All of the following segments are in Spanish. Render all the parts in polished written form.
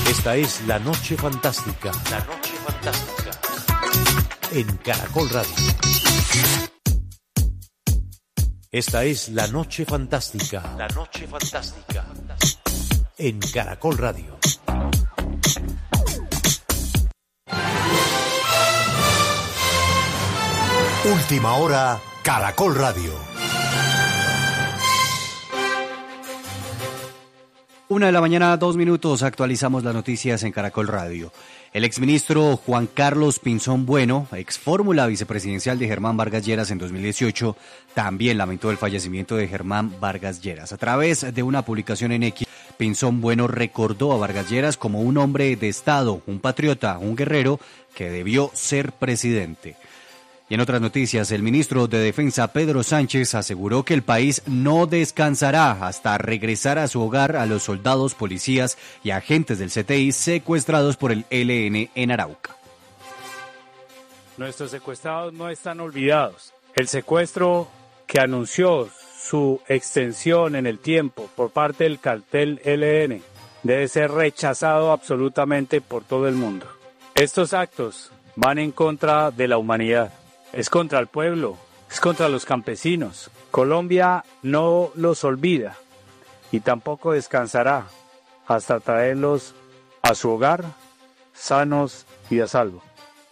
Esta es La Noche Fantástica. La Noche Fantástica. En Caracol Radio. Esta es La Noche Fantástica. La Noche Fantástica. En Caracol Radio. Última hora, Caracol Radio. 1:02 a.m, actualizamos las noticias en Caracol Radio. El exministro Juan Carlos Pinzón Bueno, ex fórmula vicepresidencial de Germán Vargas Lleras en 2018, también lamentó el fallecimiento de Germán Vargas Lleras. A través de una publicación en X, Pinzón Bueno recordó a Vargas Lleras como un hombre de Estado, un patriota, un guerrero que debió ser presidente. Y en otras noticias, el ministro de Defensa, Pedro Sánchez, aseguró que el país no descansará hasta regresar a su hogar a los soldados, policías y agentes del CTI secuestrados por el ELN en Arauca. Nuestros secuestrados no están olvidados. El secuestro que anunció su extensión en el tiempo por parte del cartel ELN debe ser rechazado absolutamente por todo el mundo. Estos actos van en contra de la humanidad. Es contra el pueblo, es contra los campesinos. Colombia no los olvida y tampoco descansará hasta traerlos a su hogar sanos y a salvo.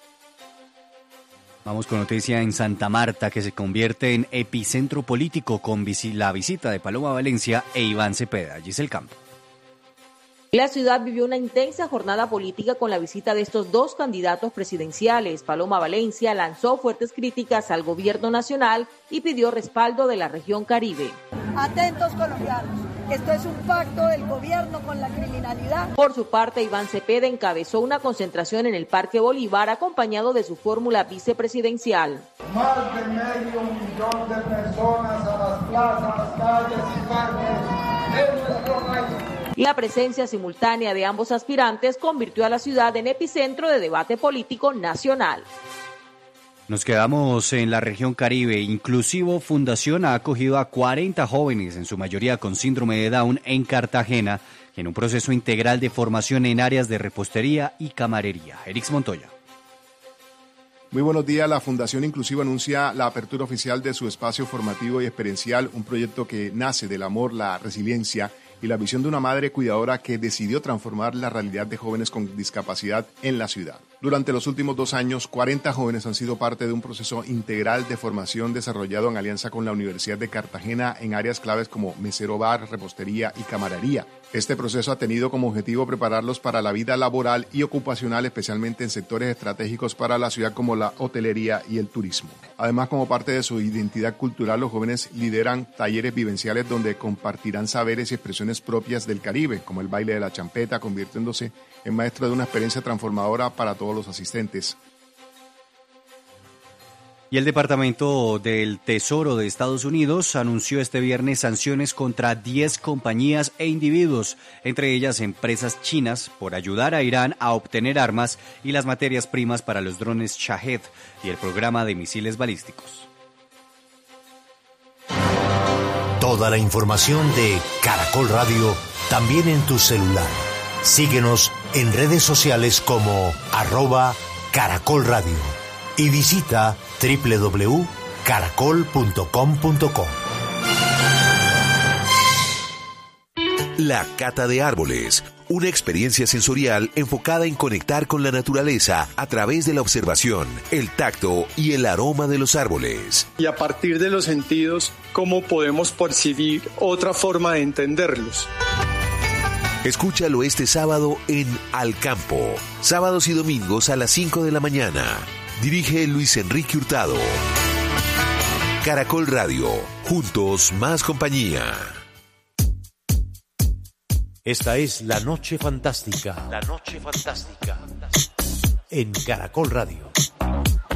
Vamos con noticia en Santa Marta, que se convierte en epicentro político con la visita de Paloma Valencia e Iván Cepeda. Giselle Campo. La ciudad vivió una intensa jornada política con la visita de estos dos candidatos presidenciales. Paloma Valencia lanzó fuertes críticas al gobierno nacional y pidió respaldo de la región Caribe. Atentos colombianos, esto es un pacto del gobierno con la criminalidad. Por su parte, Iván Cepeda encabezó una concentración en el Parque Bolívar acompañado de su fórmula vicepresidencial. Más de 500,000 de personas a las plazas, calles y parques de nuestro país. La presencia simultánea de ambos aspirantes convirtió a la ciudad en epicentro de debate político nacional. Nos quedamos en la región Caribe. Inclusivo Fundación ha acogido a 40 jóvenes, en su mayoría con síndrome de Down, en Cartagena, en un proceso integral de formación en áreas de repostería y camarería. Erix Montoya. Muy buenos días. La Fundación Inclusivo anuncia la apertura oficial de su espacio formativo y experiencial, un proyecto que nace del amor, la resiliencia y la visión de una madre cuidadora que decidió transformar la realidad de jóvenes con discapacidad en la ciudad. Durante los últimos 2 años, 40 jóvenes han sido parte de un proceso integral de formación desarrollado en alianza con la Universidad de Cartagena en áreas claves como mesero bar, repostería y camarería. Este proceso ha tenido como objetivo prepararlos para la vida laboral y ocupacional, especialmente en sectores estratégicos para la ciudad como la hotelería y el turismo. Además, como parte de su identidad cultural, los jóvenes lideran talleres vivenciales donde compartirán saberes y expresiones propias del Caribe, como el baile de la champeta, convirtiéndose en maestros de una experiencia transformadora para todos los asistentes. Y el Departamento del Tesoro de Estados Unidos anunció este viernes sanciones contra 10 compañías e individuos, entre ellas empresas chinas, por ayudar a Irán a obtener armas y las materias primas para los drones Shahed y el programa de misiles balísticos. Toda la información de Caracol Radio también en tu celular. Síguenos en redes sociales como @Caracol Radio y visita www.caracol.com.co. La Cata de Árboles, una experiencia sensorial enfocada en conectar con la naturaleza a través de la observación, el tacto y el aroma de los árboles. Y a partir de los sentidos, ¿cómo podemos percibir otra forma de entenderlos? Escúchalo este sábado en Al Campo, sábados y domingos a las 5 de la mañana. Dirige Luis Enrique Hurtado. Caracol Radio, juntos más compañía. Esta es La Noche Fantástica. La Noche Fantástica. En Caracol Radio.